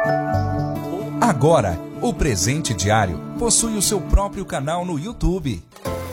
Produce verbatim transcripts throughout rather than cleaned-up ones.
Agora, o Presente Diário possui o seu próprio canal no YouTube.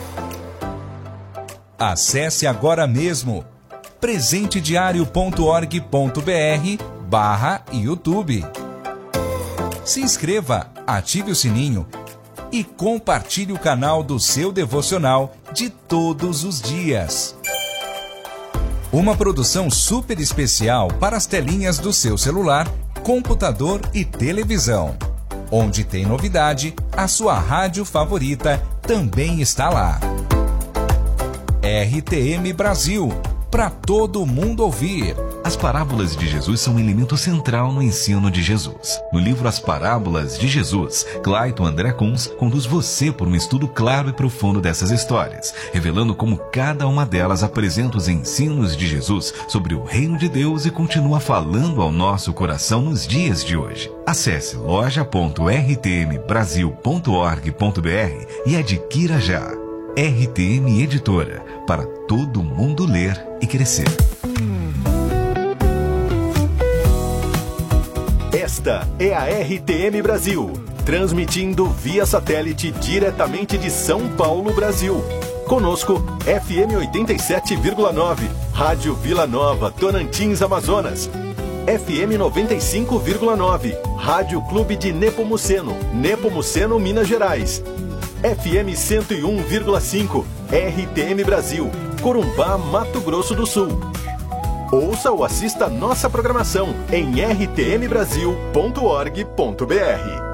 Acesse agora mesmo presente diário ponto org ponto br barra YouTube. Se inscreva, ative o sininho e compartilhe o canal do seu devocional de todos os dias. Uma produção super especial para as telinhas do seu celular, computador e televisão. Onde tem novidade, a sua rádio favorita também está lá. R T M Brasil, para todo mundo ouvir. As parábolas de Jesus são um elemento central no ensino de Jesus. No livro As Parábolas de Jesus, Clayton André Kunz conduz você por um estudo claro e profundo dessas histórias, revelando como cada uma delas apresenta os ensinos de Jesus sobre o reino de Deus e continua falando ao nosso coração nos dias de hoje. Acesse loja ponto r t m brasil ponto org ponto br e adquira já. R T M Editora, para todo mundo ler e crescer. Esta é a R T M Brasil, transmitindo via satélite diretamente de São Paulo, Brasil. Conosco, F M oitenta e sete vírgula nove, Rádio Vila Nova, Tocantins, Amazonas. F M noventa e cinco vírgula nove, Rádio Clube de Nepomuceno, Nepomuceno, Minas Gerais. F M cento e um vírgula cinco, R T M Brasil, Corumbá, Mato Grosso do Sul. Ouça ou assista nossa programação em r t m brasil ponto org ponto br.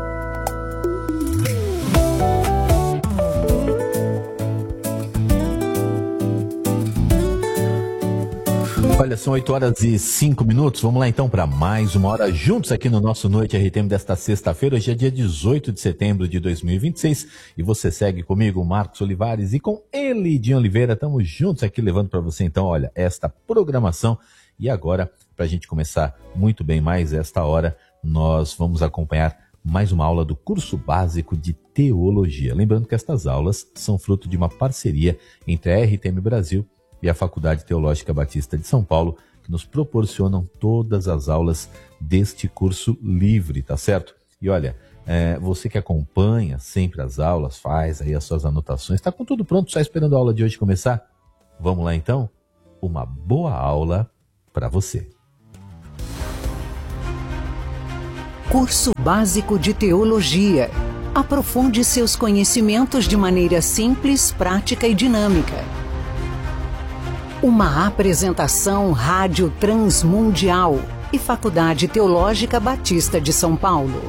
Olha, são oito horas e cinco minutos. Vamos lá então para mais uma hora juntos aqui no nosso Noite R T M desta sexta-feira. Hoje é dia dezoito de setembro de dois mil e vinte e seis e você segue comigo, Marcos Olivares, e com ele, Dinho Oliveira. Estamos juntos aqui levando para você então, olha, esta programação. E agora, para a gente começar muito bem mais esta hora, nós vamos acompanhar mais uma aula do curso básico de teologia. Lembrando que estas aulas são fruto de uma parceria entre a R T M Brasil e a Faculdade Teológica Batista de São Paulo, que nos proporcionam todas as aulas deste curso livre, tá certo? E olha, é, você que acompanha sempre as aulas, faz aí as suas anotações, está com tudo pronto, só esperando a aula de hoje começar? Vamos lá então? Uma boa aula para você. Curso Básico de Teologia. Aprofunde seus conhecimentos de maneira simples, prática e dinâmica. Uma apresentação Rádio Transmundial e Faculdade Teológica Batista de São Paulo.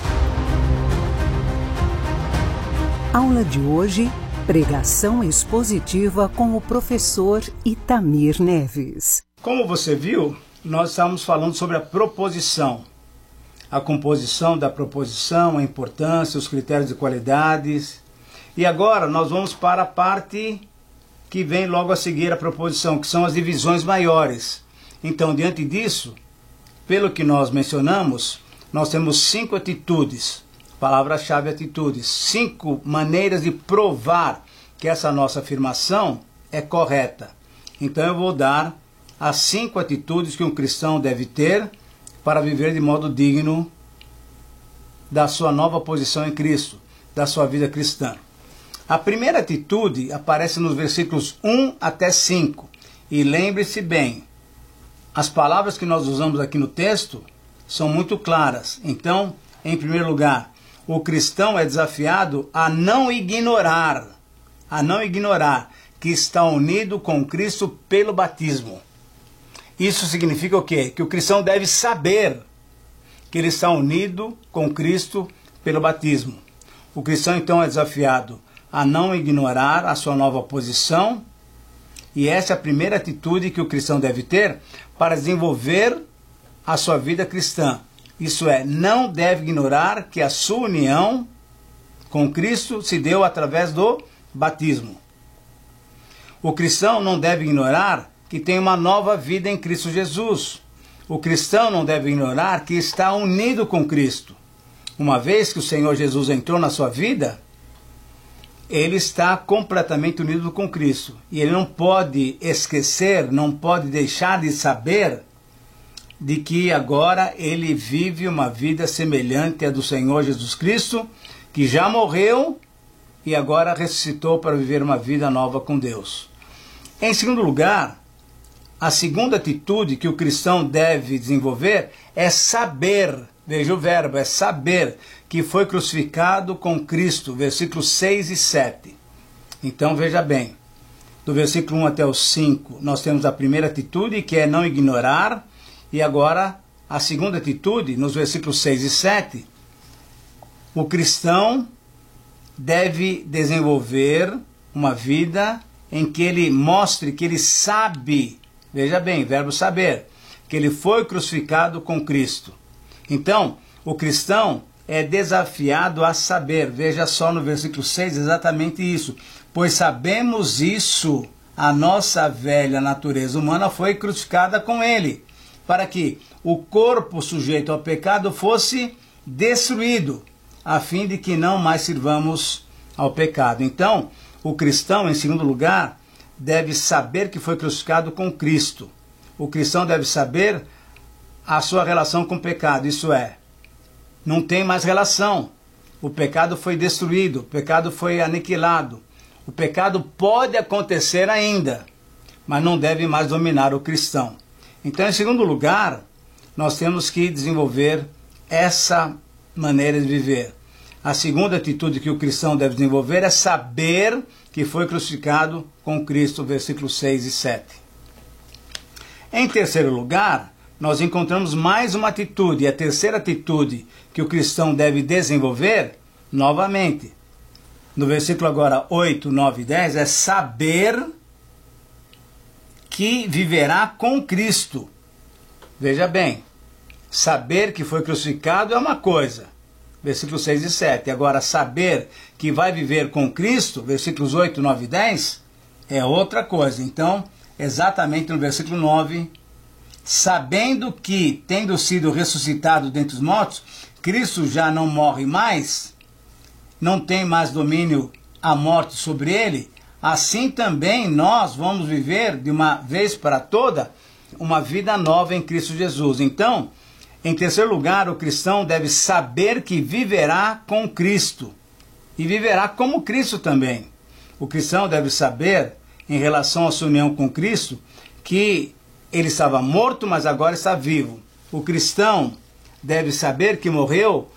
Aula de hoje, pregação expositiva com o professor Itamir Neves. Como você viu, nós estamos falando sobre a proposição. A composição da proposição, a importância, os critérios de qualidades. E agora nós vamos para a parte que vem logo a seguir a proposição, que são as divisões maiores. Então, diante disso, pelo que nós mencionamos, nós temos cinco atitudes, palavra-chave atitudes, cinco maneiras de provar que essa nossa afirmação é correta. Então eu vou dar as cinco atitudes que um cristão deve ter para viver de modo digno da sua nova posição em Cristo, da sua vida cristã. A primeira atitude aparece nos versículos um até cinco. E lembre-se bem, as palavras que nós usamos aqui no texto são muito claras. Então, em primeiro lugar, o cristão é desafiado a não ignorar, a não ignorar que está unido com Cristo pelo batismo. Isso significa o quê? Que o cristão deve saber que ele está unido com Cristo pelo batismo. O cristão, então, é desafiado a não ignorar a sua nova posição, e essa é a primeira atitude que o cristão deve ter para desenvolver a sua vida cristã. Isso é, não deve ignorar que a sua união com Cristo se deu através do batismo. O cristão não deve ignorar que tem uma nova vida em Cristo Jesus. O cristão não deve ignorar que está unido com Cristo. Uma vez que o Senhor Jesus entrou na sua vida, ele está completamente unido com Cristo. E ele não pode esquecer, não pode deixar de saber de que agora ele vive uma vida semelhante à do Senhor Jesus Cristo, que já morreu e agora ressuscitou para viver uma vida nova com Deus. Em segundo lugar, a segunda atitude que o cristão deve desenvolver é saber, veja o verbo, é saber que foi crucificado com Cristo, versículos seis e sete. Então veja bem, do versículo um até o cinco, nós temos a primeira atitude, que é não ignorar, e agora a segunda atitude, nos versículos seis e sete, o cristão deve desenvolver uma vida em que ele mostre que ele sabe, veja bem, verbo saber, que ele foi crucificado com Cristo. Então, o cristão é desafiado a saber, veja só no versículo seis exatamente isso, pois sabemos isso, a nossa velha natureza humana foi crucificada com ele, para que o corpo sujeito ao pecado fosse destruído, a fim de que não mais sirvamos ao pecado. Então, o cristão, em segundo lugar, deve saber que foi crucificado com Cristo. O cristão deve saber a sua relação com o pecado, isso é, não tem mais relação. O pecado foi destruído, o pecado foi aniquilado. O pecado pode acontecer ainda, mas não deve mais dominar o cristão. Então, em segundo lugar, nós temos que desenvolver essa maneira de viver. A segunda atitude que o cristão deve desenvolver é saber que foi crucificado com Cristo, versículos seis e sete. Em terceiro lugar, nós encontramos mais uma atitude, e a terceira atitude que o cristão deve desenvolver, novamente, no versículo agora oito, nove e dez, é saber que viverá com Cristo. Veja bem, saber que foi crucificado é uma coisa, versículos seis e sete. Agora, saber que vai viver com Cristo, versículos oito, nove e dez, é outra coisa. Então, exatamente no versículo nove, sabendo que, tendo sido ressuscitado dentre os mortos, Cristo já não morre mais, não tem mais domínio a morte sobre ele, assim também nós vamos viver de uma vez para toda uma vida nova em Cristo Jesus. Então, em terceiro lugar, o cristão deve saber que viverá com Cristo e viverá como Cristo também. O cristão deve saber, em relação à sua união com Cristo, que ele estava morto, mas agora está vivo. O cristão deve saber que morreu